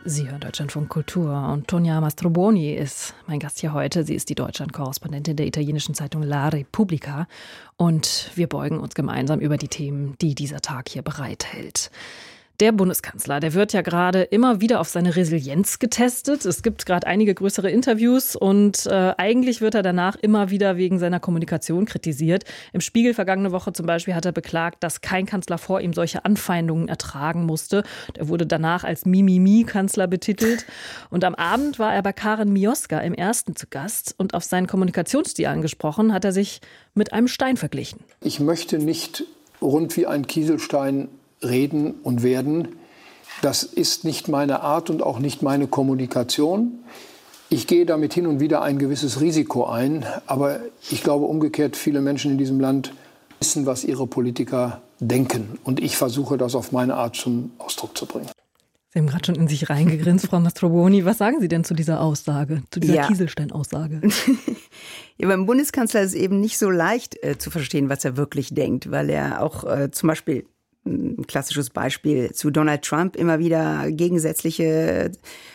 Sie hören Deutschlandfunk Kultur und Tonia Mastroboni ist mein Gast hier heute. Sie ist die Deutschland-Korrespondentin der italienischen Zeitung La Repubblica und wir beugen uns gemeinsam über die Themen, die dieser Tag hier bereithält. Der Bundeskanzler, der wird ja gerade immer wieder auf seine Resilienz getestet. Es gibt gerade einige größere Interviews und eigentlich wird er danach immer wieder wegen seiner Kommunikation kritisiert. Im Spiegel vergangene Woche zum Beispiel hat er beklagt, dass kein Kanzler vor ihm solche Anfeindungen ertragen musste. Er wurde danach als Mimimi-Kanzler betitelt. Und am Abend war er bei Karen Mioska im Ersten zu Gast und auf seinen Kommunikationsstil angesprochen, hat er sich mit einem Stein verglichen. Ich möchte nicht rund wie ein Kieselstein reden und werden. Das ist nicht meine Art und auch nicht meine Kommunikation. Ich gehe damit hin und wieder ein gewisses Risiko ein, aber ich glaube umgekehrt, viele Menschen in diesem Land wissen, was ihre Politiker denken. Und ich versuche das auf meine Art zum Ausdruck zu bringen. Sie haben gerade schon in sich reingegrinst, Frau Mastroboni. Was sagen Sie denn zu dieser Aussage, zu dieser Kieselstein-Aussage? Ja, beim Bundeskanzler ist es eben nicht so leicht zu verstehen, was er wirklich denkt, weil er auch zum Beispiel ein klassisches Beispiel zu Donald Trump immer wieder gegensätzliche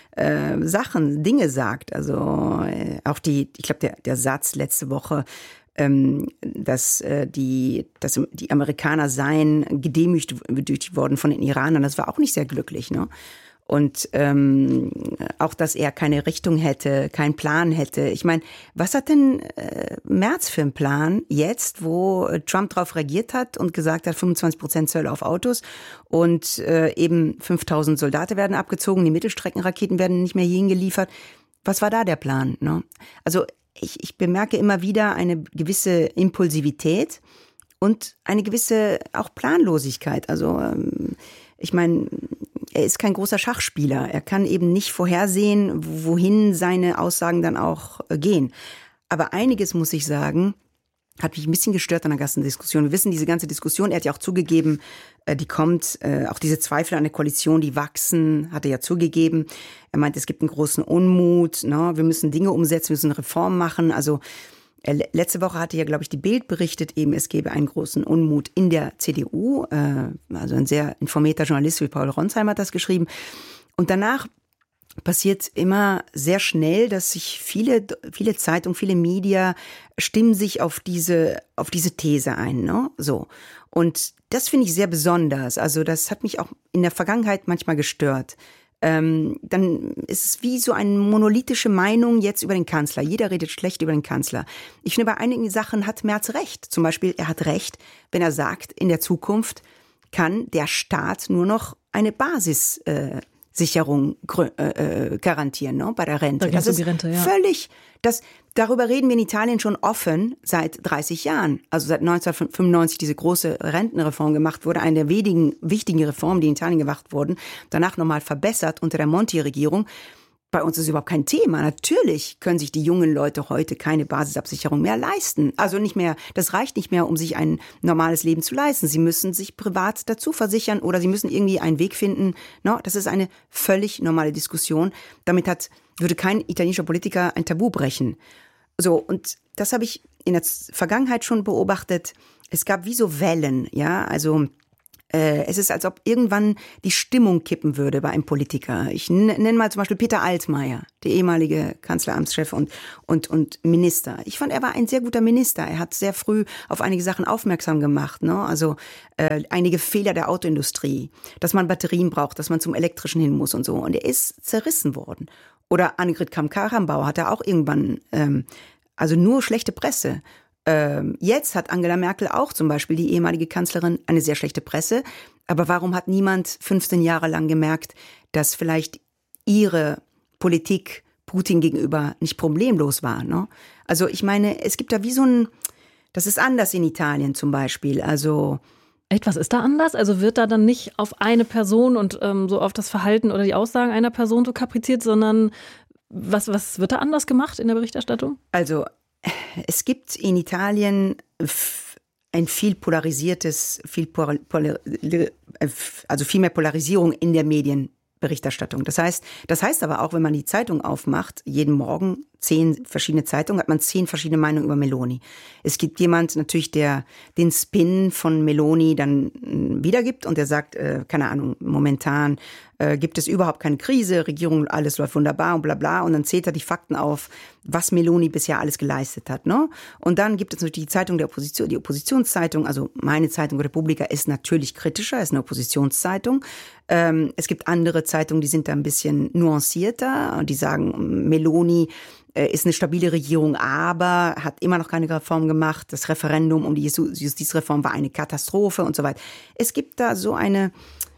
Dinge sagt. Also auch ich glaube, der Satz letzte Woche, dass die Amerikaner seien gedemütigt worden von den Iranern, das war auch nicht sehr glücklich, ne? Und auch, dass er keine Richtung hätte, keinen Plan hätte. Ich meine, was hat denn Merz für einen Plan jetzt, wo Trump darauf reagiert hat und gesagt hat, 25% Zölle auf Autos und eben 5.000 Soldaten werden abgezogen, die Mittelstreckenraketen werden nicht mehr hierhin geliefert. Was war da der Plan, ne? Also ich bemerke immer wieder eine gewisse Impulsivität und eine gewisse auch Planlosigkeit. Also ich meine, er ist kein großer Schachspieler. Er kann eben nicht vorhersehen, wohin seine Aussagen dann auch gehen. Aber einiges, muss ich sagen, hat mich ein bisschen gestört an der ganzen Diskussion. Wir wissen, diese ganze Diskussion, er hat ja auch zugegeben, die kommt, auch diese Zweifel an der Koalition, die wachsen, hat er ja zugegeben. Er meint, es gibt einen großen Unmut, ne? Wir müssen Dinge umsetzen, wir müssen Reformen machen. Also letzte Woche hatte ja, glaube ich, die Bild berichtet, eben es gäbe einen großen Unmut in der CDU. Also ein sehr informierter Journalist wie Paul Ronsheimer hat das geschrieben. Und danach passiert immer sehr schnell, dass sich viele Zeitungen, viele Media stimmen sich auf diese These ein, ne? So. Und das finde ich sehr besonders. Also das hat mich auch in der Vergangenheit manchmal gestört. Dann ist es wie so eine monolithische Meinung jetzt über den Kanzler. Jeder redet schlecht über den Kanzler. Ich finde, bei einigen Sachen hat Merz recht. Zum Beispiel, er hat recht, wenn er sagt, in der Zukunft kann der Staat nur noch eine Basissicherung garantieren, ne, bei der Rente. Das ist die Rente, ja. Völlig, darüber reden wir in Italien schon offen seit 30 Jahren. Also seit 1995 diese große Rentenreform gemacht wurde, eine der wenigen wichtigen Reformen, die in Italien gemacht wurden, danach nochmal verbessert unter der Monti-Regierung. Bei uns ist überhaupt kein Thema. Natürlich können sich die jungen Leute heute keine Basisabsicherung mehr leisten. Also nicht mehr, das reicht nicht mehr, um sich ein normales Leben zu leisten. Sie müssen sich privat dazu versichern oder sie müssen irgendwie einen Weg finden. No, das ist eine völlig normale Diskussion. Damit würde kein italienischer Politiker ein Tabu brechen. So, und das habe ich in der Vergangenheit schon beobachtet. Es gab wie so Wellen, ja, also es ist, als ob irgendwann die Stimmung kippen würde bei einem Politiker. Ich nenne mal zum Beispiel Peter Altmaier, der ehemalige Kanzleramtschef und Minister. Ich fand, er war ein sehr guter Minister. Er hat sehr früh auf einige Sachen aufmerksam gemacht, ne? Also einige Fehler der Autoindustrie, dass man Batterien braucht, dass man zum Elektrischen hin muss und so. Und er ist zerrissen worden. Oder Annegret Kramp-Karrenbauer hat er auch irgendwann, also nur schlechte Presse. Jetzt hat Angela Merkel auch zum Beispiel, die ehemalige Kanzlerin, eine sehr schlechte Presse. Aber warum hat niemand 15 Jahre lang gemerkt, dass vielleicht ihre Politik Putin gegenüber nicht problemlos war, ne? Also ich meine, es gibt da wie das ist anders in Italien zum Beispiel. Also echt, was ist da anders? Also wird da dann nicht auf eine Person und so auf das Verhalten oder die Aussagen einer Person so kapriziert, sondern was wird da anders gemacht in der Berichterstattung? Also es gibt in Italien ein viel polarisiertes, also viel mehr Polarisierung in der Medienberichterstattung. Das heißt aber auch, wenn man die Zeitung aufmacht, jeden Morgen 10 verschiedene Zeitungen, hat man 10 verschiedene Meinungen über Meloni. Es gibt jemand natürlich, der den Spin von Meloni dann wiedergibt und der sagt, keine Ahnung, momentan gibt es überhaupt keine Krise, Regierung, alles läuft wunderbar und bla bla. Und dann zählt er die Fakten auf, was Meloni bisher alles geleistet hat. Ne? Und dann gibt es natürlich die Zeitung der Opposition, die Oppositionszeitung, also meine Zeitung Republika ist natürlich kritischer, ist eine Oppositionszeitung. Es gibt andere Zeitungen, die sind da ein bisschen nuancierter. Die sagen, Meloni ist eine stabile Regierung, aber hat immer noch keine Reform gemacht. Das Referendum um die Justizreform war eine Katastrophe und so weiter. Es gibt da so eine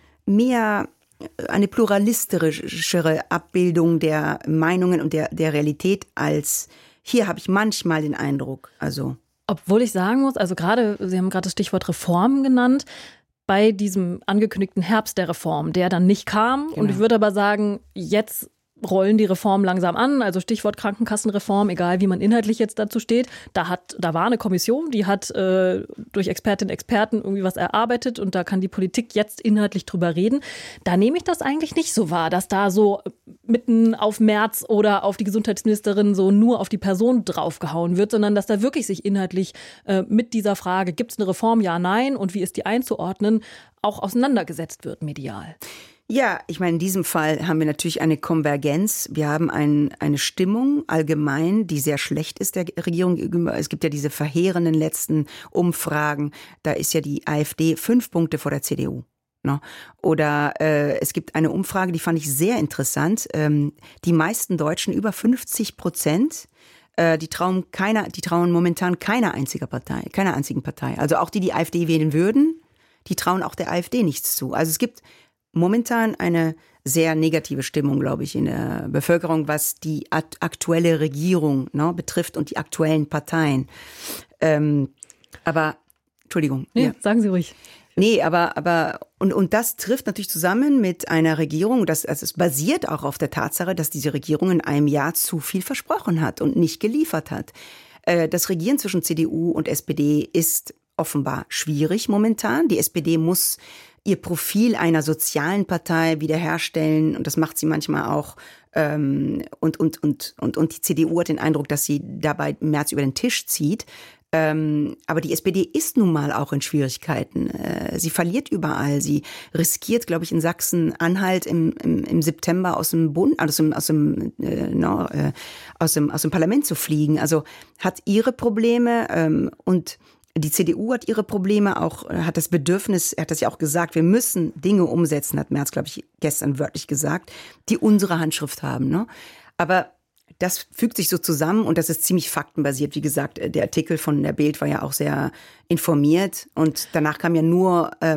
pluralistischere Abbildung der Meinungen und der Realität als hier habe ich manchmal den Eindruck. Also obwohl ich sagen muss, also gerade, Sie haben gerade das Stichwort Reform genannt, bei diesem angekündigten Herbst der Reform, der dann nicht kam. Genau. Und ich würde aber sagen, jetzt rollen die Reformen langsam an, also Stichwort Krankenkassenreform, egal wie man inhaltlich jetzt dazu steht. Da war eine Kommission, die hat durch Expertinnen und Experten irgendwie was erarbeitet und da kann die Politik jetzt inhaltlich drüber reden. Da nehme ich das eigentlich nicht so wahr, dass da so mitten auf Merz oder auf die Gesundheitsministerin so nur auf die Person draufgehauen wird, sondern dass da wirklich sich inhaltlich mit dieser Frage, gibt es eine Reform, ja, nein und wie ist die einzuordnen, auch auseinandergesetzt wird medial. Ja, ich meine, in diesem Fall haben wir natürlich eine Konvergenz. Wir haben eine Stimmung allgemein, die sehr schlecht ist der Regierung gegenüber. Es gibt ja diese verheerenden letzten Umfragen. Da ist ja die AfD 5 Punkte vor der CDU. No? Oder es gibt eine Umfrage, die fand ich sehr interessant. Die meisten Deutschen, über 50%, die trauen momentan keiner einzigen Partei. Also auch die AfD wählen würden, die trauen auch der AfD nichts zu. Also es gibt momentan eine sehr negative Stimmung, glaube ich, in der Bevölkerung, was die aktuelle Regierung betrifft und die aktuellen Parteien. Aber, Entschuldigung. Nee, ja. Sagen Sie ruhig. Nee, aber und das trifft natürlich zusammen mit einer Regierung, also es basiert auch auf der Tatsache, dass diese Regierung in einem Jahr zu viel versprochen hat und nicht geliefert hat. Das Regieren zwischen CDU und SPD ist offenbar schwierig momentan. Die SPD muss ihr Profil einer sozialen Partei wiederherstellen und das macht sie manchmal auch. Und die CDU hat den Eindruck, dass sie dabei Merz über den Tisch zieht. Aber die SPD ist nun mal auch in Schwierigkeiten. Sie verliert überall. Sie riskiert, glaube ich, in Sachsen-Anhalt im September aus dem Parlament zu fliegen. Also hat ihre Probleme und die CDU hat ihre Probleme, auch hat das Bedürfnis, er hat das ja auch gesagt, wir müssen Dinge umsetzen, hat Merz, glaube ich, gestern wörtlich gesagt, die unsere Handschrift haben. Ne? Aber das fügt sich so zusammen und das ist ziemlich faktenbasiert. Wie gesagt, der Artikel von der Bild war ja auch sehr informiert und danach kam ja nur, das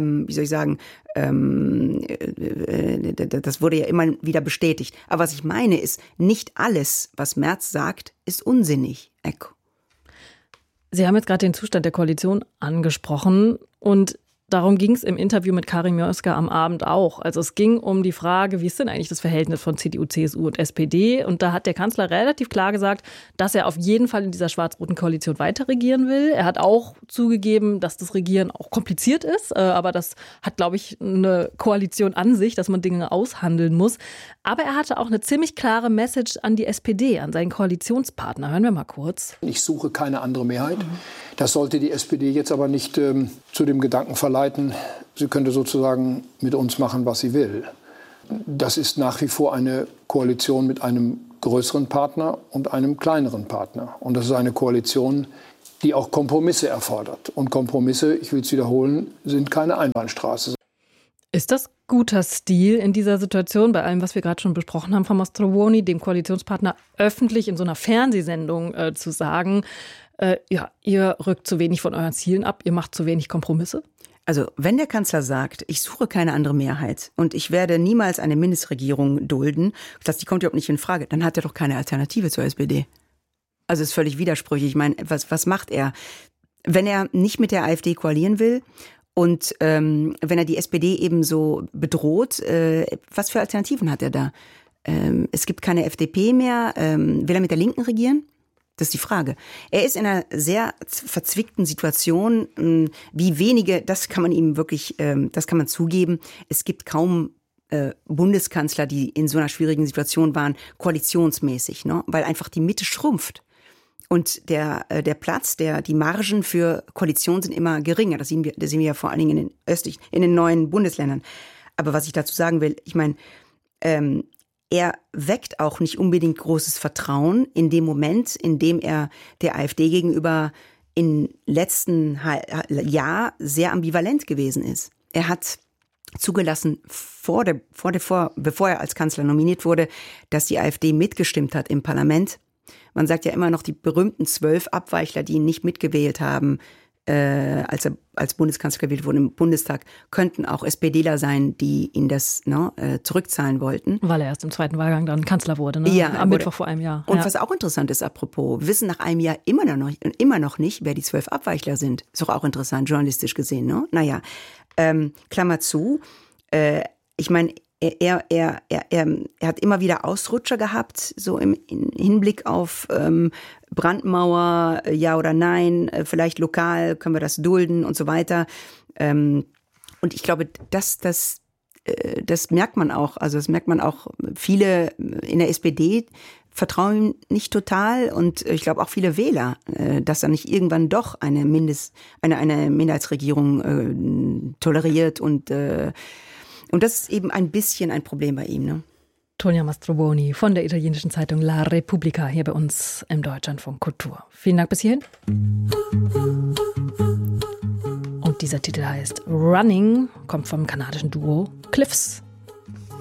wurde ja immer wieder bestätigt. Aber was ich meine ist, nicht alles, was Merz sagt, ist unsinnig. Ecco. Sie haben jetzt gerade den Zustand der Koalition angesprochen und darum ging es im Interview mit Karin Mioska am Abend auch. Also es ging um die Frage, wie ist denn eigentlich das Verhältnis von CDU, CSU und SPD? Und da hat der Kanzler relativ klar gesagt, dass er auf jeden Fall in dieser schwarz-roten Koalition weiter regieren will. Er hat auch zugegeben, dass das Regieren auch kompliziert ist. Aber das hat, glaube ich, eine Koalition an sich, dass man Dinge aushandeln muss. Aber er hatte auch eine ziemlich klare Message an die SPD, an seinen Koalitionspartner. Hören wir mal kurz. Ich suche keine andere Mehrheit. Das sollte die SPD jetzt aber nicht zu dem Gedanken verleiten, sie könnte sozusagen mit uns machen, was sie will. Das ist nach wie vor eine Koalition mit einem größeren Partner und einem kleineren Partner. Und das ist eine Koalition, die auch Kompromisse erfordert. Und Kompromisse, ich will es wiederholen, sind keine Einbahnstraße. Ist das guter Stil in dieser Situation, bei allem, was wir gerade schon besprochen haben, von Mastrobuoni, dem Koalitionspartner öffentlich in so einer Fernsehsendung zu sagen, ihr rückt zu wenig von euren Zielen ab, ihr macht zu wenig Kompromisse? Also wenn der Kanzler sagt, ich suche keine andere Mehrheit und ich werde niemals eine Mindestregierung dulden, die kommt überhaupt nicht in Frage, dann hat er doch keine Alternative zur SPD. Also ist völlig widersprüchlich. Ich meine, was macht er? Wenn er nicht mit der AfD koalieren will und wenn er die SPD eben so bedroht, was für Alternativen hat er da? Es gibt keine FDP mehr. Will er mit der Linken regieren? Das ist die Frage. Er ist in einer sehr verzwickten Situation, wie wenige, das kann man ihm wirklich, das kann man zugeben. Es gibt kaum Bundeskanzler, die in so einer schwierigen Situation waren, koalitionsmäßig, ne? Weil einfach die Mitte schrumpft. Und der Platz, die Margen für Koalition sind immer geringer. Das sehen wir ja vor allen Dingen in den neuen Bundesländern. Aber was ich dazu sagen will, ich meine, er weckt auch nicht unbedingt großes Vertrauen in dem Moment, in dem er der AfD gegenüber im letzten Jahr sehr ambivalent gewesen ist. Er hat zugelassen, bevor er als Kanzler nominiert wurde, dass die AfD mitgestimmt hat im Parlament. Man sagt ja immer noch, die berühmten 12 Abweichler, die ihn nicht mitgewählt haben, als er als Bundeskanzler gewählt wurde im Bundestag, könnten auch SPDler sein, die ihn das zurückzahlen wollten. Weil er erst im zweiten Wahlgang dann Kanzler wurde, ne? Ja, am Mittwoch vor einem Jahr. Und was auch interessant ist, apropos, wir wissen nach einem Jahr immer noch nicht, wer die 12 Abweichler sind. Ist doch auch interessant, journalistisch gesehen, ne? Naja, Klammer zu, ich meine, er hat immer wieder Ausrutscher gehabt, so im Hinblick auf Brandmauer, ja oder nein, vielleicht lokal, können wir das dulden und so weiter. Und ich glaube, das merkt man auch. Also das merkt man auch, viele in der SPD vertrauen ihm nicht total und ich glaube auch viele Wähler, dass er nicht irgendwann doch eine Minderheitsregierung toleriert und das ist eben ein bisschen ein Problem bei ihm, ne? Tonia Mastrobuoni von der italienischen Zeitung La Repubblica hier bei uns im Deutschlandfunk Kultur. Vielen Dank bis hierhin. Und dieser Titel heißt Running, kommt vom kanadischen Duo Cliffs.